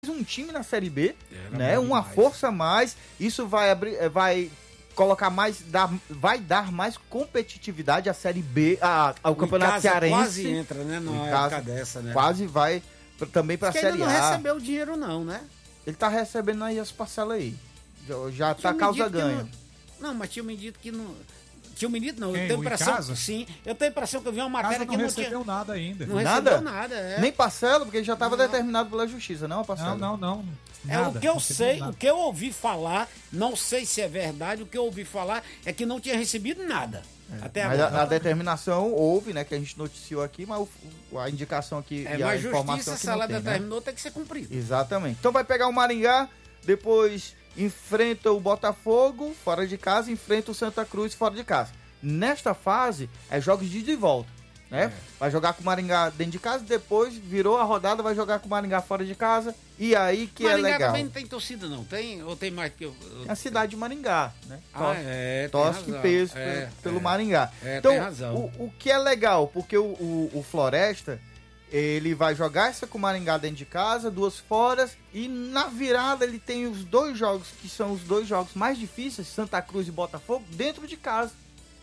um time na Série B, Era né? Uma demais. força a mais. Isso vai abrir, vai colocar mais, vai dar mais competitividade à Série B, ao Campeonato Icasa Cearense. quase entra, né? Numa Icasa época dessa, né? Quase vai também pra Porque Série ainda não A. recebeu o dinheiro não, né? Ele tá recebendo aí as parcelas aí. Já tá Tinha me causa dito que ganho. Não, mas tinha me dito que não... Tinha me dito não, Quem, eu tenho o impressão... Icasa? Sim, eu tenho a impressão que eu vi uma matéria Casa que não não tinha... recebeu nada ainda. Não Nada? recebeu nada, é. Nem parcela, porque já estava Não. determinado pela justiça, não a parcela. Não. É Nada, o que eu não recebeu sei, nada. o que eu ouvi falar, não sei se é verdade, o que eu ouvi falar é que não tinha recebido nada. Até Mas agora. a determinação houve, né, que a gente noticiou aqui, mas a indicação aqui e a mas informação justiça, que se não ela tem, né? determinou, tem que ser cumprida. Exatamente. Então vai pegar o Maringá, depois enfrenta o Botafogo fora de casa, enfrenta o Santa Cruz fora de casa. Nesta fase, é jogos de ida e volta, né? Vai jogar com o Maringá dentro de casa, depois virou a rodada, vai jogar com o Maringá fora de casa, e aí que Maringá é legal. também não tem torcida, não? Tem? Ou tem mais que eu... É a cidade de Maringá, né? tem Torce em razão. peso pelo Maringá. Então, tem razão. o que é legal, porque o Floresta, ele vai jogar essa com o Maringá dentro de casa, 2 fora, e na virada ele tem os 2 jogos, que são os 2 jogos mais difíceis, Santa Cruz e Botafogo, dentro de casa.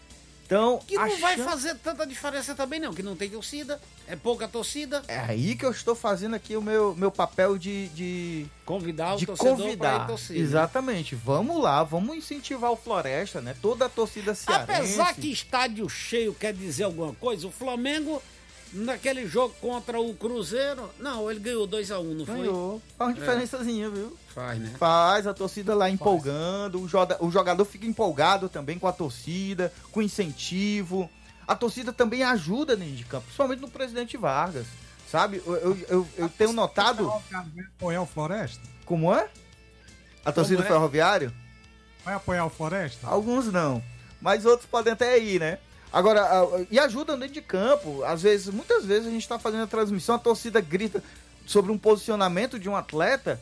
Então, Que não vai fazer tanta diferença também, não, que não tem torcida, é pouca torcida. É aí que eu estou fazendo aqui o meu papel de Convidar o de torcedor para convidar. ir torcer. Exatamente. Vamos lá, vamos incentivar o Floresta, né? Toda a torcida cearense. Apesar que estádio cheio quer dizer alguma coisa, o Flamengo, naquele jogo contra o Cruzeiro, não, ele ganhou 2-1, não foi? ganhou. Faz uma diferençazinha, viu? Faz, né? Faz, a torcida lá empolgando, o jogador fica empolgado também com a torcida, com incentivo. A torcida também ajuda dentro de campo, principalmente no Presidente Vargas, sabe? Eu tenho notado... Vai apoiar o Floresta? Como é? A torcida do é? Ferroviário? Vai apoiar o Floresta? Alguns não, mas outros podem até ir, né? Agora, e ajudam dentro de campo. Às vezes, muitas vezes a gente tá fazendo a transmissão, a torcida grita sobre um posicionamento de um atleta,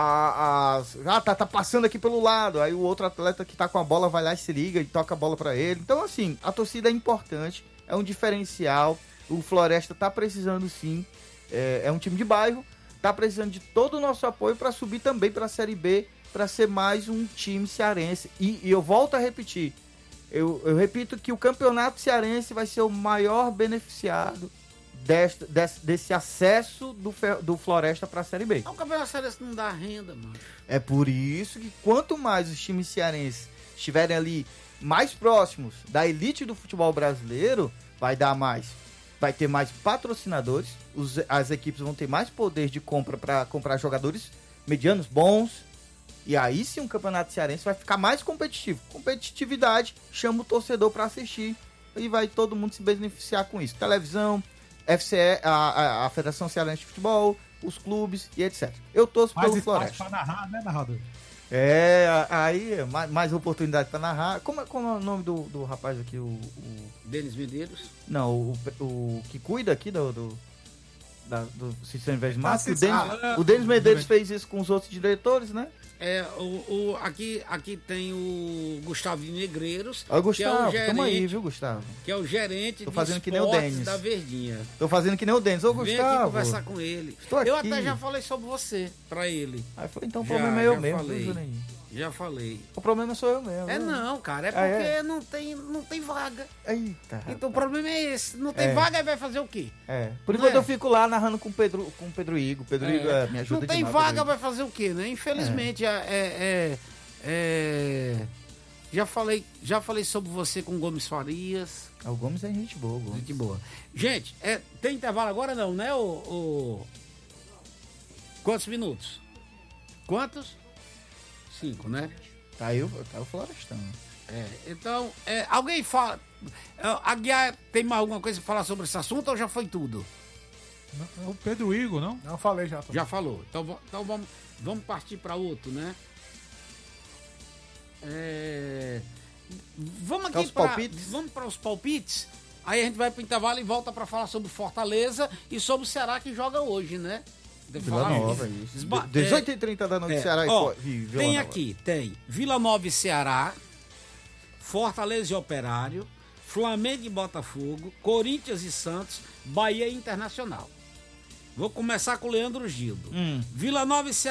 tá passando aqui pelo lado, aí o outro atleta que tá com a bola vai lá e se liga e toca a bola pra ele. Então, assim, a torcida é importante, é um diferencial, o Floresta tá precisando sim, é um time de bairro, tá precisando de todo o nosso apoio para subir também pra Série B, para ser mais um time cearense. E eu volto a repetir, eu repito que o Campeonato Cearense vai ser o maior beneficiado desse acesso do Floresta para a Série B. O Campeonato Cearense não dá renda, mano. É por isso que quanto mais os times cearenses estiverem ali mais próximos da elite do futebol brasileiro, vai dar mais. Vai ter mais patrocinadores, as equipes vão ter mais poder de compra para comprar jogadores medianos bons. E aí sim o Campeonato Cearense vai ficar mais competitivo. Competitividade chama o torcedor para assistir e vai todo mundo se beneficiar com isso. Televisão, FCE, a Federação Cearense de Futebol, os clubes e etc. Eu torço pelo Floresta. Mais para narrar, né, narrador? Aí mais oportunidade para narrar. Como é o nome do rapaz aqui? Denis Medeiros? Não, o que cuida aqui do sistema de investimento. Tá O Denis Medeiros fez isso com os outros diretores, né? Aqui tem o Gustavo Negreiros, Ó, Gustavo, que é o gerente, tamo aí, viu, Gustavo? que é o gerente Tô fazendo de que nem o esportes Denis. da Verdinha. Tô fazendo que nem o Denis. Ô, Vem Gustavo. aqui conversar com ele. Estou Eu aqui. até já falei sobre você pra ele. Aí foi, então o Já, problema é eu já mesmo, falei. viu, Juninho? Já falei. O problema sou eu mesmo. É viu? não, cara, é porque não tem vaga. Eita. Então o problema é esse. Não tem É. vaga, aí vai fazer o quê? Por Não enquanto é? eu fico lá narrando com o Pedro Igor. Pedro Igor me ajuda Não tem demais, vaga, Pedro vai fazer o quê, né? Infelizmente, já falei sobre você com o Gomes Farias. Igor. O Gomes é gente boa, Gomes. Gente boa. Gente, tem intervalo agora não, né? Quantos minutos? Quantos? 5, né? Tá aí o Florestão. Então, alguém fala... Aguiar, tem mais alguma coisa pra falar sobre esse assunto ou já foi tudo? O Pedro Igor, não? Não, falei já. Já falou. Então vamos partir para outro, né? Vamos Para aqui os palpites? Vamos para os palpites. Aí a gente vai para o intervalo e volta para falar sobre Fortaleza e sobre o Ceará que joga hoje, né? Vila Nova, isso. 18h30 da noite, Ceará e Vila tem Nova. aqui, tem Vila Nova e Ceará, Fortaleza e Operário, Flamengo e Botafogo, Corinthians e Santos, Bahia e Internacional. Vou começar com o Leandro Gildo. Vila Nova e